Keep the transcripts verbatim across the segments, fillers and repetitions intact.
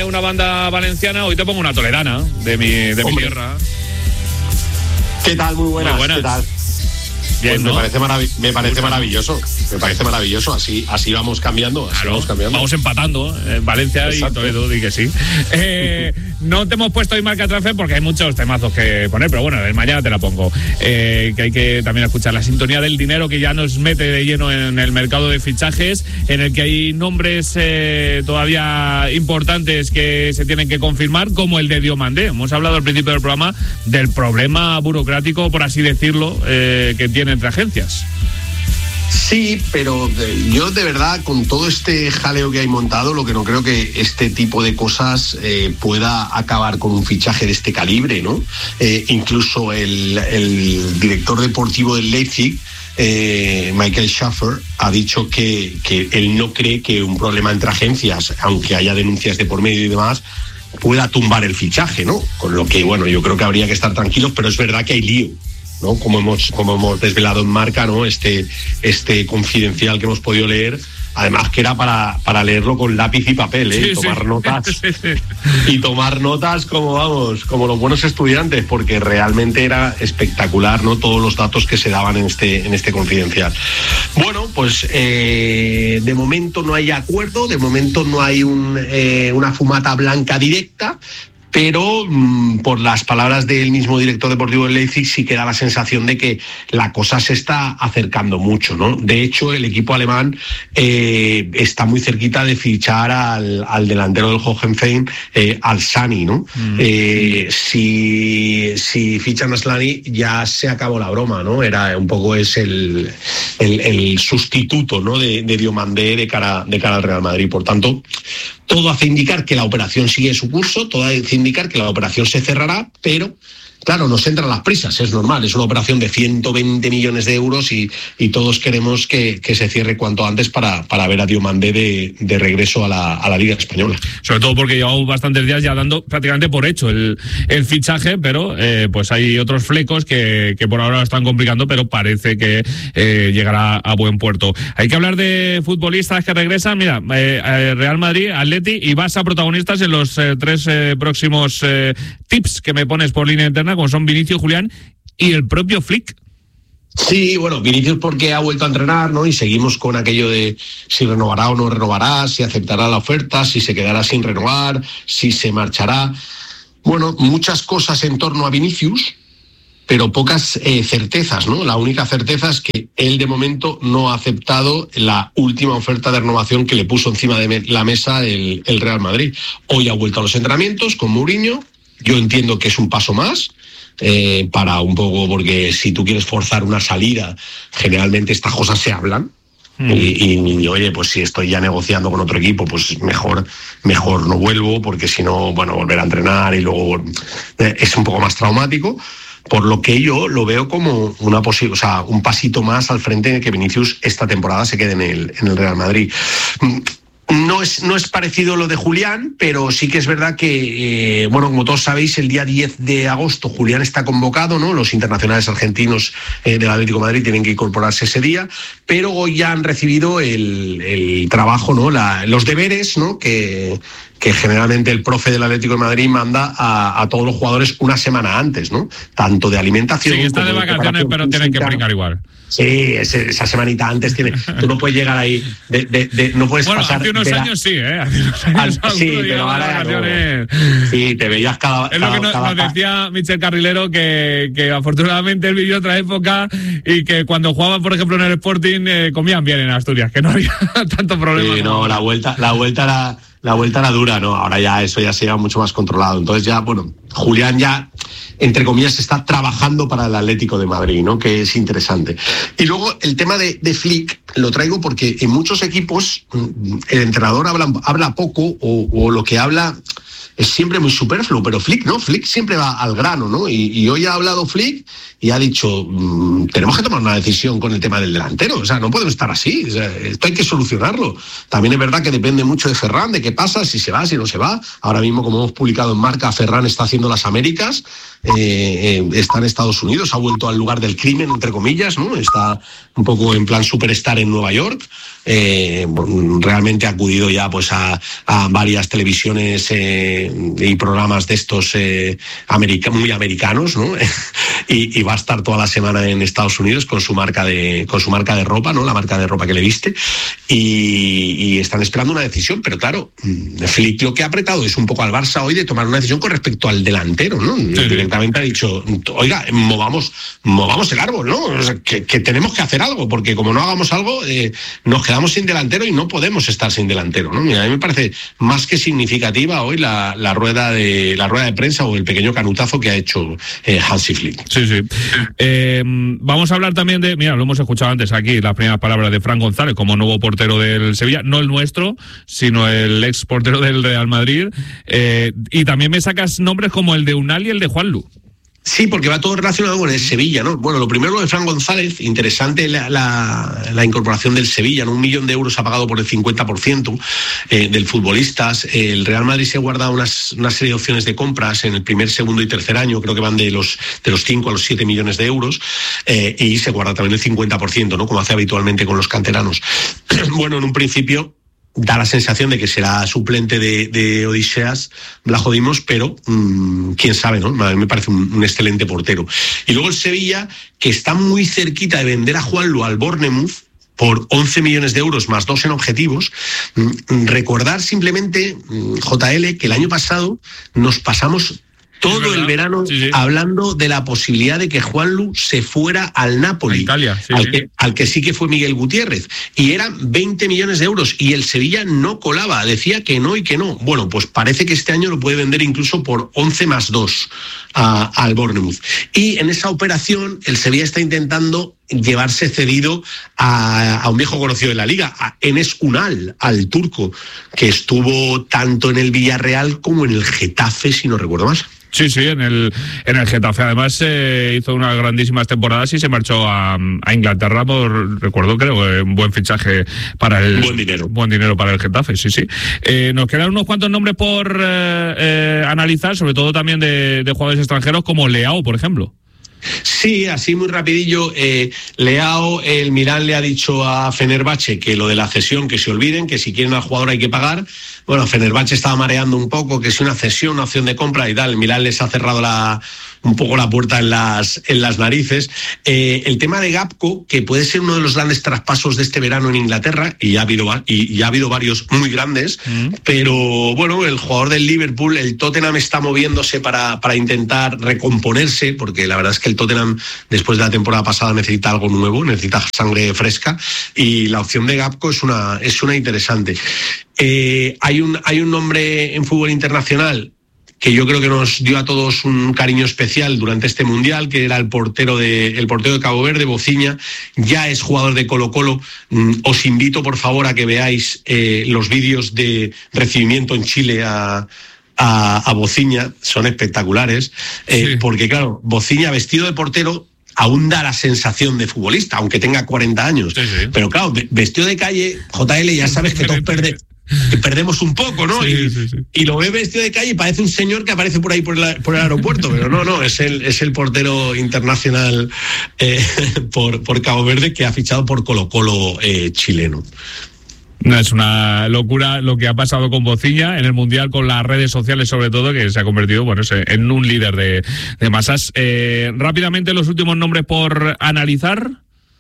una banda valenciana, hoy te pongo una toledana de mi, de mi tierra. ¿Qué tal? Muy buenas. Muy buenas. ¿Qué tal? Bien, pues ¿no? me parece, marav- me parece maravilloso, me parece maravilloso, así, así vamos cambiando, así claro, vamos cambiando. Vamos empatando, en Valencia Exacto. y Toledo, di que sí. Eh, no te hemos puesto hoy marca transfer porque hay muchos temazos que poner, pero bueno, el mañana te la pongo. Eh, que hay que también escuchar la sintonía del dinero que ya nos mete de lleno en el mercado de fichajes, en el que hay nombres eh, todavía importantes que se tienen que confirmar, como el de Diomandé. Hemos hablado al principio del programa del problema burocrático, por así decirlo, eh, que tiene entre agencias. Sí, pero yo de verdad, con todo este jaleo que hay montado, lo que no creo que este tipo de cosas eh, pueda acabar con un fichaje de este calibre, ¿no? Eh, incluso el, el director deportivo del Leipzig, eh, Michael Schaffer, ha dicho que, que él no cree que un problema entre agencias, aunque haya denuncias de por medio y demás, pueda tumbar el fichaje, ¿no? Con lo que, bueno, yo creo que habría que estar tranquilos, pero es verdad que hay lío, ¿no? Como hemos, como hemos desvelado en marca, ¿no? Este, este confidencial que hemos podido leer, además que era para, para leerlo con lápiz y papel, ¿eh? Sí, y tomar sí. notas. Sí, sí. Y tomar notas como, vamos, como los buenos estudiantes, porque realmente era espectacular, ¿no? Todos los datos que se daban en este, en este confidencial. Bueno, pues eh, de momento no hay acuerdo, de momento no hay un, eh, una fumata blanca directa, pero mmm, por las palabras del mismo director deportivo del Leipzig sí que da la sensación de que la cosa se está acercando mucho, ¿no? De hecho, el equipo alemán eh, está muy cerquita de fichar al, al delantero del Hoffenheim, eh, al Sani, ¿no? Mm. Eh, si, si fichan a Sani ya se acabó la broma, ¿no? Era un poco es el, el, el sustituto, ¿no? de, de Diomandé de cara, de cara al Real Madrid. Por tanto, todo hace indicar que la operación sigue su curso, todo hace indicar que la operación se cerrará, pero claro, nos entran las prisas, es normal, es una operación de ciento veinte millones de euros y, y todos queremos que, que se cierre cuanto antes para, para ver a Diomandé de, de regreso a la, a la Liga Española. Sobre todo porque llevamos bastantes días ya dando prácticamente por hecho el, el fichaje, pero eh, pues hay otros flecos que, que por ahora lo están complicando, pero parece que eh, llegará a buen puerto. Hay que hablar de futbolistas que regresan, mira, eh, Real Madrid, Atleti y Barça protagonistas en los eh, tres eh, próximos eh, tips que me pones por línea interna, como son Vinicius, Julián y el propio Flick. Sí, bueno, Vinicius porque ha vuelto a entrenar, ¿no? Y seguimos con aquello de si renovará o no renovará, si aceptará la oferta, si se quedará sin renovar, si se marchará. Bueno, muchas cosas en torno a Vinicius, pero pocas eh, certezas, ¿no? La única certeza es que él de momento no ha aceptado la última oferta de renovación que le puso encima de la mesa el, el Real Madrid. Hoy ha vuelto a los entrenamientos con Mourinho. Yo entiendo que es un paso más, eh, para un poco, porque si tú quieres forzar una salida, generalmente estas cosas se hablan. Mm. Y, y, y oye, pues si estoy ya negociando con otro equipo, pues mejor, mejor no vuelvo, porque si no, bueno, volver a entrenar y luego eh, es un poco más traumático. Por lo que yo lo veo como una posible, o sea, un pasito más al frente de que Vinicius esta temporada se quede en el, en el Real Madrid. No es, no es parecido lo de Julián, pero sí que es verdad que, eh, bueno, como todos sabéis, el día diez de agosto Julián está convocado, ¿no? Los internacionales argentinos eh, del Atlético de Madrid tienen que incorporarse ese día, pero hoy ya han recibido el, el trabajo, ¿no? La, los deberes, ¿no? Que, que generalmente el profe del Atlético de Madrid manda a, a todos los jugadores una semana antes, ¿no? Tanto de alimentación... Sí, está de vacaciones, pero tienen que brincar igual. Sí, ese, esa semanita antes tiene. Tú no puedes llegar ahí, de, de, de, no puedes bueno, pasar. Hace unos la, años sí, ¿eh? Hace unos años al, sí, pero ahora no. Sí, te veías cada. Es lo que nos, cada, nos decía Michel Carrilero, que, que afortunadamente él vivió otra época y que cuando jugaban, por ejemplo, en el Sporting, eh, comían bien en Asturias, que no había tanto problema. Sí, no, la vuelta, la vuelta era. La vuelta era dura, ¿no? Ahora ya eso ya se lleva mucho más controlado. Entonces ya, bueno, Julián ya, entre comillas, está trabajando para el Atlético de Madrid, ¿no? Que es interesante. Y luego el tema de, de Flick lo traigo porque en muchos equipos el entrenador habla, habla poco o, o lo que habla es siempre muy superfluo, pero Flick no, Flick siempre va al grano, ¿no? Y, y hoy ha hablado Flick y ha dicho, mmm, tenemos que tomar una decisión con el tema del delantero, o sea, no podemos estar así, o sea, esto hay que solucionarlo. También es verdad que depende mucho de Ferran, de qué pasa, si se va, si no se va. Ahora mismo, como hemos publicado en marca, Ferran está haciendo las Américas, eh, eh, está en Estados Unidos, ha vuelto al lugar del crimen, entre comillas, ¿no? Está un poco en plan superstar en Nueva York. eh, realmente ha acudido ya pues a, a varias televisiones eh, y programas de estos eh, america, muy americanos, ¿no? y, y va a estar toda la semana en Estados Unidos con su marca de con su marca de ropa, ¿no? La marca de ropa que le viste, y, y están esperando una decisión, pero claro, Flick lo que ha apretado es un poco al Barça hoy de tomar una decisión con respecto al delantero, ¿no? Sí, directamente ha dicho, oiga, movamos, movamos el árbol, ¿no? O sea, que, que tenemos que hacer algo, porque como no hagamos algo, eh, nos quedamos sin delantero y no podemos estar sin delantero, ¿no? Mira, a mí me parece más que significativa hoy la, la rueda de la rueda de prensa o el pequeño canutazo que ha hecho eh, Hansi Flick. Sí, sí. Eh, vamos a hablar también de, mira, lo hemos escuchado antes aquí, las primeras palabras de Fran González como nuevo portero del Sevilla, no el nuestro, sino el ex portero del Real Madrid. Eh, y también me sacas nombres como el de Unal y el de Juanlu. Sí, porque va todo relacionado con el Sevilla, ¿no? Bueno, lo primero lo de Fran González, interesante la, la, la incorporación del Sevilla, ¿no? Un millón de euros ha pagado por el cincuenta por ciento eh, del futbolistas. El Real Madrid se guarda unas, una serie de opciones de compras en el primer, segundo y tercer año, creo que van de los de los cinco a los siete millones de euros, eh, y se guarda también el cincuenta por ciento, ¿no? Como hace habitualmente con los canteranos. Bueno, en un principio da la sensación de que será suplente de, de Odiseas Vlachodimos, pero mmm, quién sabe, ¿no? Me parece un, un excelente portero. Y luego el Sevilla, que está muy cerquita de vender a Juanlu al Bournemouth por once millones de euros más dos en objetivos. Recordar simplemente, J L, que el año pasado nos pasamos todo el verano sí, sí. hablando de la posibilidad de que Juanlu se fuera al Napoli, Italia, sí, al, sí. Que, al que sí que fue Miguel Gutiérrez, y eran veinte millones de euros, y el Sevilla no colaba, decía que no y que no. Bueno, pues parece que este año lo puede vender incluso por once más dos a, al Bournemouth. Y en esa operación el Sevilla está intentando llevarse cedido a, a un viejo conocido de la liga, a Enes Unal, al turco, que estuvo tanto en el Villarreal como en el Getafe, si no recuerdo más. Sí, sí, en el en el Getafe. Además eh, hizo unas grandísimas temporadas y se marchó a, a Inglaterra por, recuerdo, creo, un buen fichaje para el... Buen dinero. Buen dinero para el Getafe, sí, sí. Eh, nos quedan unos cuantos nombres por eh, eh, analizar, sobre todo también de, de jugadores extranjeros como Leao, por ejemplo. Sí, así muy rapidillo. eh, Leao, el Milán le ha dicho a Fenerbahce que lo de la cesión, que se olviden, que si quieren al jugador hay que pagar. Bueno, Fenerbahce estaba mareando un poco, que si una cesión, una opción de compra y tal. El Milán les ha cerrado la, un poco la puerta en las, en las narices. Eh, el tema de Gakpo, que puede ser uno de los grandes traspasos de este verano en Inglaterra, y ya ha habido, y ya ha habido varios muy grandes, mm. pero bueno, el jugador del Liverpool, el Tottenham está moviéndose para, para intentar recomponerse, porque la verdad es que el Tottenham, después de la temporada pasada, necesita algo nuevo, necesita sangre fresca, y la opción de Gakpo es una, es una interesante. Eh, hay un, hay un nombre en fútbol internacional que yo creo que nos dio a todos un cariño especial durante este Mundial, que era el portero de, el portero de Cabo Verde, Bociña, ya es jugador de Colo-Colo. Os invito, por favor, a que veáis eh, los vídeos de recibimiento en Chile a, a, a Bociña, son espectaculares, eh, sí. porque claro, Bociña vestido de portero aún da la sensación de futbolista, aunque tenga cuarenta años, sí, sí. pero claro, vestido de calle, J L, ya sabes que todos perdemos. Que perdemos un poco, ¿no? Sí, y, sí, sí. y lo ve vestido de calle y parece un señor que aparece por ahí por el, por el aeropuerto, pero no, no, es el, es el portero internacional eh, por, por Cabo Verde, que ha fichado por Colo-Colo eh, chileno. No, es una locura lo que ha pasado con Bociña en el Mundial, con las redes sociales sobre todo, que se ha convertido, bueno, en un líder de, de masas. Eh, rápidamente, los últimos nombres por analizar.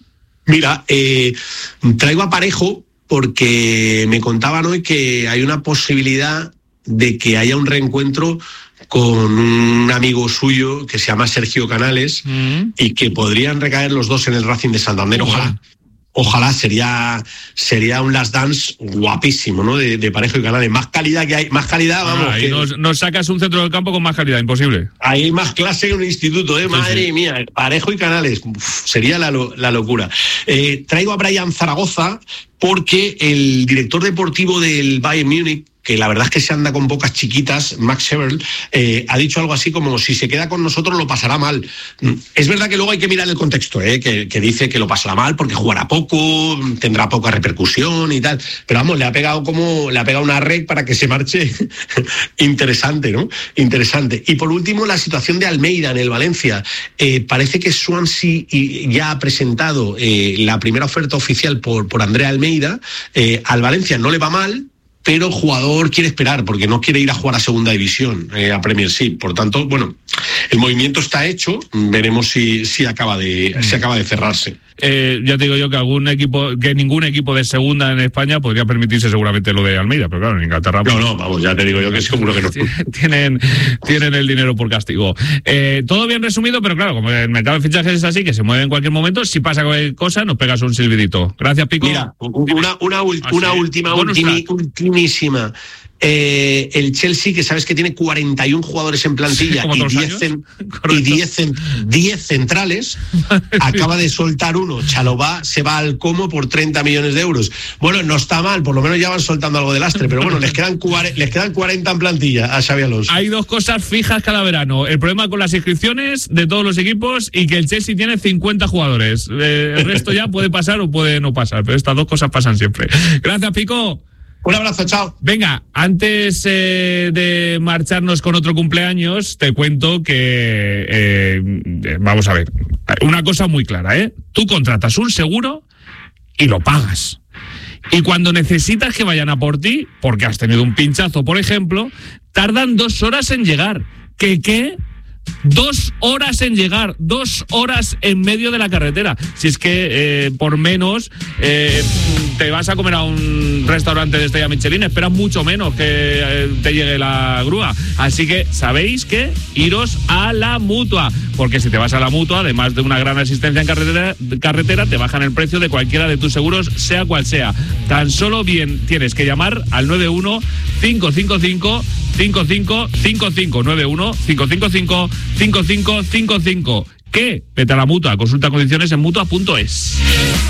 Mira, eh, traigo a Parejo, porque me contaban hoy que hay una posibilidad de que haya un reencuentro con un amigo suyo que se llama Sergio Canales, mm. y que podrían recaer los dos en el Racing de Santander. Ojalá. Ojalá, sería sería un last dance guapísimo, ¿no? De, de Parejo y Canales. Más calidad que hay, más calidad, vamos. Ah, ahí que... nos, nos sacas un centro del campo con más calidad, imposible. Ahí hay más clase que un instituto, ¿eh? Sí, Madre sí. mía, Parejo y Canales. Uf, sería la, la locura. Eh, traigo a Brian Zaragoza porque el director deportivo del Bayern Múnich, que la verdad es que se anda con bocas chiquitas, Max Eberl, eh, ha dicho algo así como: si se queda con nosotros lo pasará mal. Es verdad que luego hay que mirar el contexto, eh, que, que dice que lo pasará mal porque jugará poco, tendrá poca repercusión y tal, pero vamos, le ha pegado como le ha pegado una rec para que se marche. Interesante, ¿no? Interesante. Y por último, la situación de Almeida en el Valencia. Eh, parece que Swansea ya ha presentado eh, la primera oferta oficial por, por Andrea Almeida, Almeida, eh, al Valencia no le va mal, pero el jugador quiere esperar porque no quiere ir a jugar a segunda división, eh, a Premiership. Por tanto, bueno, el movimiento está hecho, veremos si, si, acaba, de, si acaba de cerrarse. Eh, ya te digo yo que algún equipo, que ningún equipo de segunda en España podría permitirse seguramente lo de Almeida, pero claro, en Inglaterra... No, no, vamos, ya te digo yo que seguro que no. Tienen, tienen el dinero por castigo. Eh, todo bien resumido, pero claro, como el mercado de fichajes es así, que se mueve en cualquier momento, si pasa cualquier cosa, nos pegas un silbidito. Gracias, Pico. Mira, una, una, ult- una Así, última, ultimi, ultimísima. Eh, el Chelsea, que sabes que tiene cuarenta y un jugadores en plantilla sí, y diez cen, y diez, cen, diez centrales, acaba de soltar uno. Chalobah se va al Como por treinta millones de euros. Bueno, no está mal, por lo menos ya van soltando algo de lastre, pero bueno, les quedan, les quedan cuarenta en plantilla a Xabi Alonso. Hay dos cosas fijas cada verano: el problema con las inscripciones de todos los equipos y que el Chelsea tiene cincuenta jugadores. Eh, el resto ya puede pasar o puede no pasar, pero estas dos cosas pasan siempre. Gracias, Pico. Un abrazo, chao. Venga, antes eh, de marcharnos con otro cumpleaños, te cuento que, eh, vamos a ver, una cosa muy clara, ¿eh? Tú contratas un seguro y lo pagas. Y cuando necesitas que vayan a por ti, porque has tenido un pinchazo, por ejemplo, tardan dos horas en llegar. ¿Qué qué? Dos horas en llegar, dos horas en medio de la carretera. Si es que eh, por menos eh, te vas a comer a un restaurante de estrella Michelin, esperas mucho menos que eh, te llegue la grúa. Así que sabéis que iros a la Mutua, porque si te vas a la Mutua, además de una gran asistencia en carretera, carretera te bajan el precio de cualquiera de tus seguros, sea cual sea. Tan solo bien tienes que llamar al nueve uno cinco cinco cinco cinco cinco cinco cinco nueve uno cinco cinco cinco cinco cinco cinco cinco. ¿Qué? Vete a la Mutua, consulta condiciones en mutua punto es.